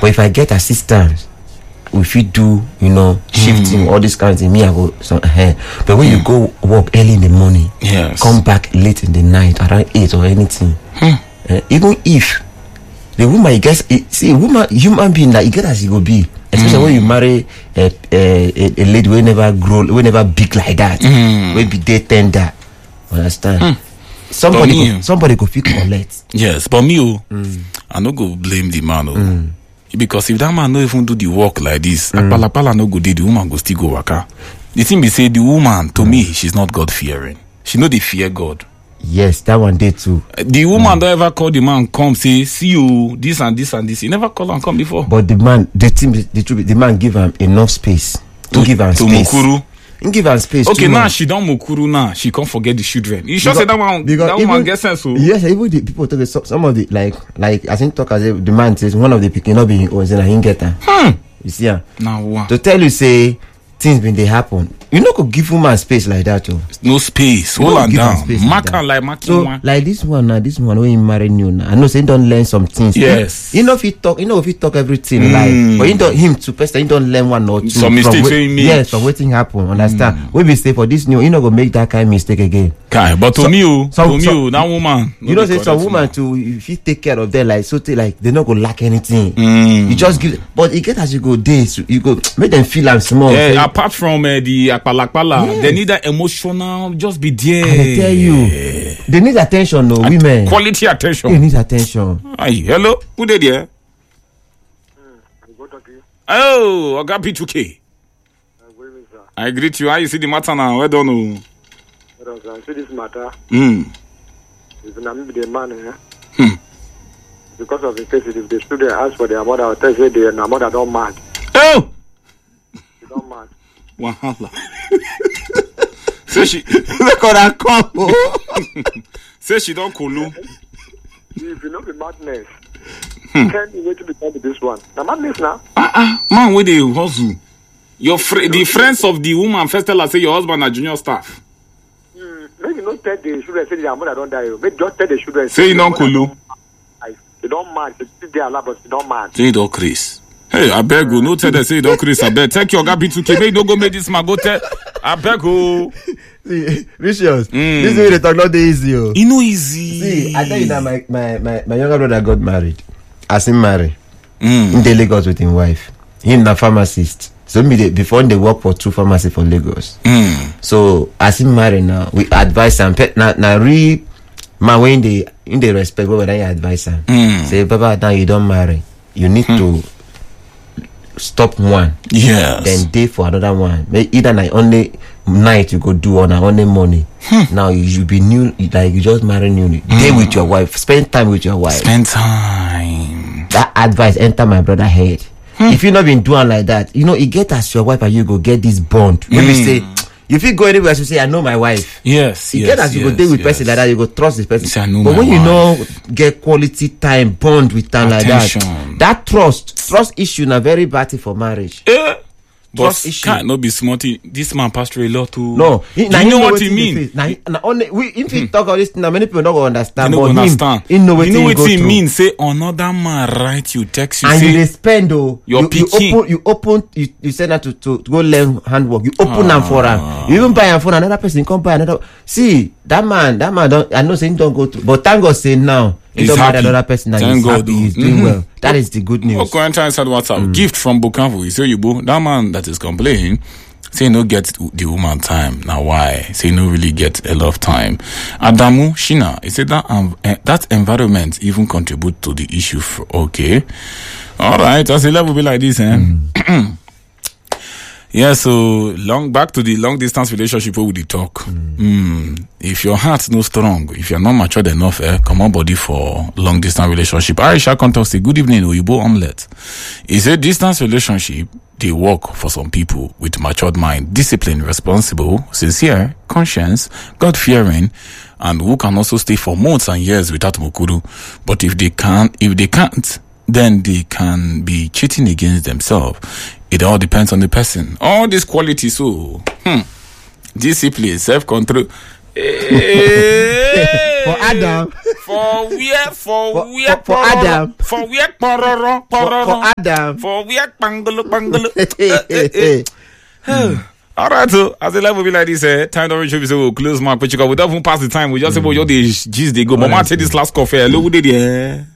But if I get assistance, if you do, shifting, all this kind of thing, me, I go, but when you go work early in the morning, come back late in the night, around 8 or anything, even if the woman, you guess, human being, like, you get as you go be, especially when you marry a lady who never grow, who never big like that, will be day tender, understand? Somebody go feel collect. Yes, but me, I no go blame the man, because if that man no even do the work like this, Apalapala no go do, the woman go still go waka. The thing be say, the woman, to me, she's not God fearing. She know they fear God. Yes, that one day too. The woman don't ever call the man come say, see you, this and this and this. He never call and come before. But the man, the man give him enough space to give him space. Mukuru. Give her space. Okay, now she don't mukuru now. She can't forget the children. You sure say that woman gets sense? So yes, even the people talk. Some of the like I think talk as if the man says one of the picking not being own, and he get her. You see her now. To tell you say things when they happen, you know, could give woman space like that too. No space. Hold on down. So like this one when you marry new now, I know say don't learn some things. Yes. You know if you talk everything like, but you don't him to person, you don't learn one or two. Some mistakes you make. Yes, from waiting happen. Understand? We be stay for this new, you know, go make that kind of mistake again. But to me, that woman. You know, say some woman too, if you take care of them, like so, like they not go lack anything. You just give, but it get as you go days, you go make them feel like small. Yeah, apart from the apalakpala, they need that emotional, just be there. I tell you, they need attention, no women. Quality attention. They need attention. Hi, hello, who did there? Oh, Oga P2K. I greet you. How you see the matter now? Well done. I see this matter. It's not the man, because of the case, if the student ask for their mother, I'll tell you their mother don't mad. Oh! She don't mad. Wahala. Say she look at that. Say she don't kulu. If you know the madness, can't you wait to become this one? The madness now. Man, where they hustle? The friends of the woman first tell her say your husband are junior staff. Maybe not tell the children say their mother don't die. Maybe just tell the children say you don't kulu. They don't mad. They still there, but they don't mad. Say you don't Chris. Hey, I beg you, no tell them say you don't Chris. I beg. Take your Gabi to keep. No go make this man go tell. I beg you. See, Vicious. This way they talk not easy. You know easy. See, I tell you that my younger brother got married. As him married, in the Lagos with his wife. Him a pharmacist. So before they work for 2 pharmacy for Lagos. So as him married now, we advise him. Now man when they respect what I advise him. Say, Papa, now you don't marry. You need to stop one. Yes. Then day for another one. Either only night you go do or only morning. Now you be new, like you just marry newly. Day with your wife. Spend time with your wife. Spend time. That advice enter my brother head. If you not been doing like that, you know, it get as your wife and you go get this bond. Maybe say, if you go anywhere, you say, I know my wife. Yes. You get as you go deal with person like that, you go trust this person. Say, I know but my when wife. You know, get quality time, bond with them like that trust issue na very bad thing for marriage. But can't not be smarty. This man passed through a lot too. No, you know what he mean. If he talk all this, many people don't understand. They don't understand. You know what he mean? Say another man write you, text you, and say you spend you send her to go learn handwork. You open them for her. You even buy her phone. Another person come buy another. See that man don't. I know saying don't go to, but thank God say now. It don't matter another person that is happy, he's doing well. That is the good news. Okay, enter inside WhatsApp. Gift from Bukavu. He say, that man that is complaining, say no get the woman time. Now why? Say no really get a lot of time. Adamu Shina, he said that environment even contribute to the issue. Okay. Alright, as a level be like this, Yeah, so back to the long distance relationship where we talk. If your heart's no strong, if you're not matured enough, come on body for long distance relationship. Aisha contact say, good evening, Oyibo Omelette. He said distance relationship, they work for some people with matured mind, disciplined, responsible, sincere, conscience, God-fearing, and who can also stay for months and years without mukuru. But if they can't, then they can be cheating against themselves. It all depends on the person. All these qualities, discipline, self-control. For Adam. For where? For Adam. For where? For Adam. For where? Pangolo. All right, so as the level be like this, time don't reach. We say we'll close my picture. We don't even pass the time. We just say, "Boy, your days, jeez, they go." Mama, take this last coffee. Hello, who did it?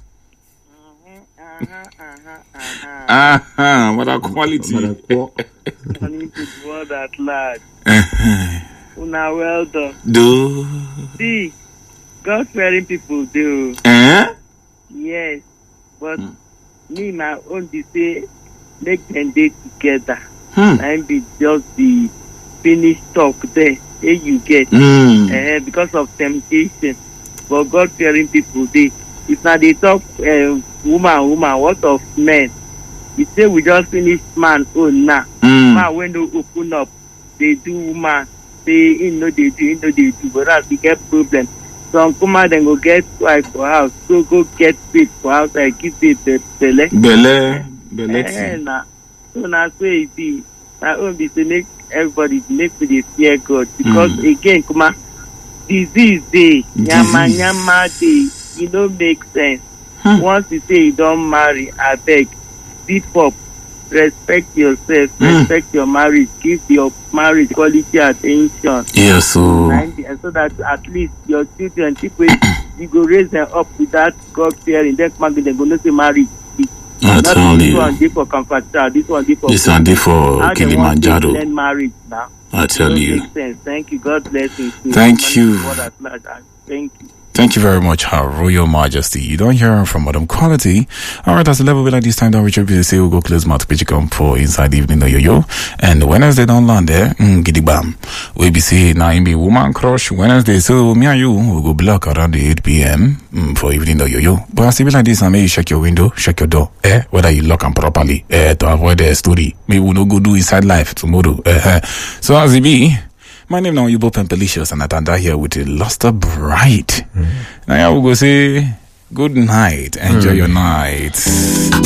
What a quality. Morning to the world at large. Una well done. Do. See, God-fearing people do. Yes, but me, my own, they say, make them day together. And be just the finished talk there. There you get. Because of temptation. But God-fearing people, they, if now they talk, woman, what of men? You say we just finished man, now. Man, when they open up, they do woman. Say, they do. But as we get problem. Some come out and go get wife for house. Go get faith for house. I give it belle. So now say it be. My own be to make everybody make they fear God. Because again, come on, disease day, nyama day, it don't make sense. Once you say you don't marry, I beg, beat up, respect yourself, respect your marriage, give your marriage quality attention. Yes, so that at least your children, people, you go raise them up with that God fearing. Then come back, they go not say marriage. This one day for comfort, this one day for Kilimanjaro. Then marriage now. I tell you. Makes sense. Thank you. God bless you. Thank you. Thank you. Thank you very much, Her Royal Majesty. You don't hear from Madam Quality. Alright, that's the level we like this time. Don't reach up. Say we'll go close mouth page come for inside the evening yo. And Wednesday don't land there. Giddy bam. We be say now in be woman crush Wednesday. So me and you will go block around the 8 p.m. For evening yo. But I still be like this. I may you check your window, check your door. Whether you lock them properly. To avoid the story. Maybe we no go do inside life tomorrow. So as it be. My name now Yubo Pempelicious and Atanda here with a luster bright. Now I will go say good night. Enjoy your night.